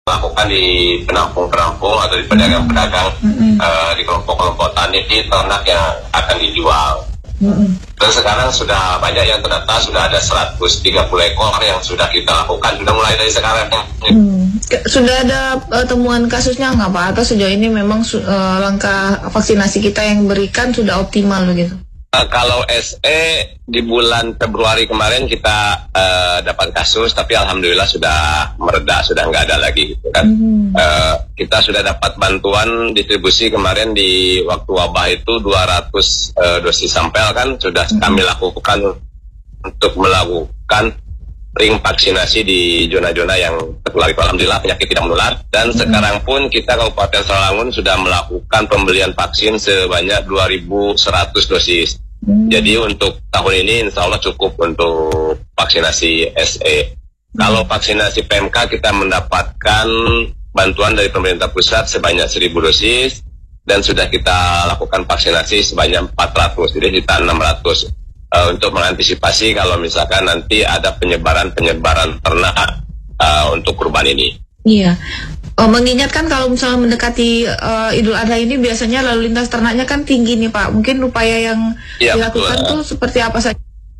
lakukan di penampung-penampung atau di pedagang-pedagang di kelompok-kelompok tani di ternak yang akan dijual. Dan sekarang sudah banyak yang terdata, sudah ada 130 ekor yang sudah kita lakukan, sudah mulai dari sekarang. Sudah ada temuan kasusnya nggak Pak? Atau sejauh ini memang langkah vaksinasi kita yang berikan sudah optimal begitu? Kalau SE di bulan Februari kemarin kita dapat kasus, tapi alhamdulillah sudah mereda, sudah nggak ada lagi gitu kan. Kita sudah dapat bantuan distribusi kemarin di waktu wabah itu 200 dosis sampel kan sudah kami lakukan untuk melakukan ring vaksinasi di zona-zona yang tertular itu. Alhamdulillah penyakit tidak menular, dan sekarang pun kita Kabupaten Sawangun sudah melakukan pembelian vaksin sebanyak 2.100 dosis. Jadi untuk tahun ini insya Allah cukup untuk vaksinasi SE. Kalau vaksinasi PMK kita mendapatkan bantuan dari pemerintah pusat sebanyak 1.000 dosis, dan sudah kita lakukan vaksinasi sebanyak 400, jadi kita 600 untuk mengantisipasi kalau misalkan nanti ada penyebaran ternak untuk kurban ini. Iya. Mengingatkan kalau misalnya mendekati Idul Adha ini biasanya lalu lintas ternaknya kan tinggi nih Pak. Mungkin upaya yang dilakukan tuh seperti apa saja?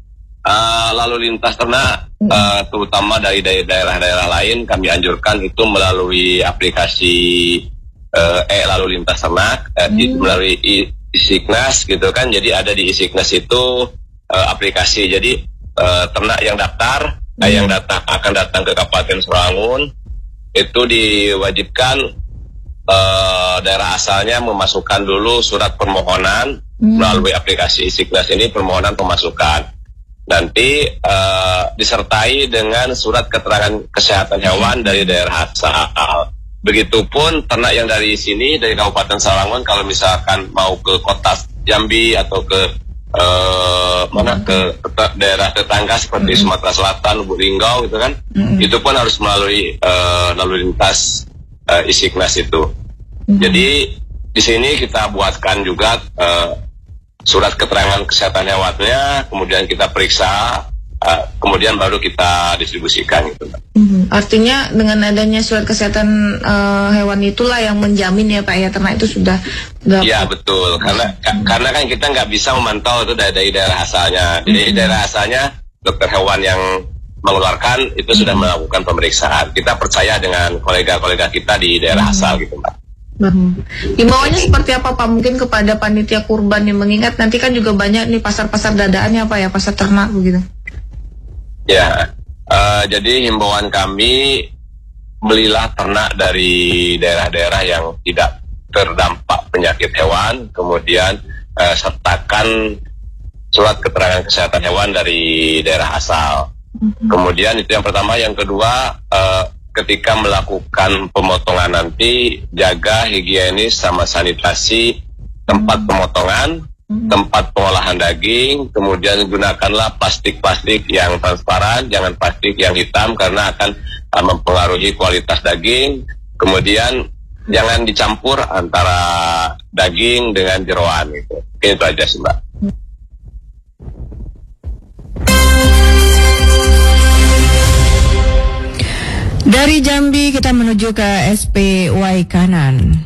Lalu lintas ternak terutama dari daerah-daerah lain kami anjurkan itu melalui aplikasi lalu lintas ternak, itu melalui Isiknas gitu kan. Jadi ada di Isiknas itu aplikasi. Jadi ternak yang daftar yang akan datang ke Kabupaten Sawangun itu diwajibkan daerah asalnya memasukkan dulu surat permohonan melalui aplikasi Isiknas ini, permohonan pemasukan. Nanti disertai dengan surat keterangan kesehatan hewan dari daerah asal. Begitupun ternak yang dari sini, dari Kabupaten Sawangun, kalau misalkan mau ke kota Jambi atau ke daerah tetangga seperti Sumatera Selatan, Lubuk Linggau gitu kan, itu pun harus melalui lalu lintas Isiknas itu. Jadi di sini kita buatkan juga surat keterangan kesehatan hewannya, kemudian kita periksa, kemudian baru kita distribusikan gitu. Artinya dengan adanya surat kesehatan hewan itulah yang menjamin ya Pak ya, ternak itu sudah ya betul, karena kan kita nggak bisa memantau itu dari daerah asalnya. Jadi daerah asalnya dokter hewan yang mengeluarkan itu sudah melakukan pemeriksaan. Kita percaya dengan kolega-kolega kita di daerah asal gitu Mbak. Himbauannya seperti apa Pak mungkin kepada panitia kurban yang mengingat nanti kan juga banyak nih pasar-pasar dadaannya Pak ya, pasar ternak begitu? Ya, jadi himbauan kami, belilah ternak dari daerah-daerah yang tidak terdampak penyakit hewan, kemudian sertakan surat keterangan kesehatan hewan dari daerah asal. Kemudian itu yang pertama. Yang kedua, ketika melakukan pemotongan nanti jaga higienis sama sanitasi tempat pemotongan, tempat pengolahan daging, kemudian gunakanlah plastik-plastik yang transparan, jangan plastik yang hitam karena akan mempengaruhi kualitas daging. Kemudian jangan dicampur antara daging dengan jeroan gitu. Itu aja sih Mbak. Dari Jambi kita menuju ke SPY Kanan.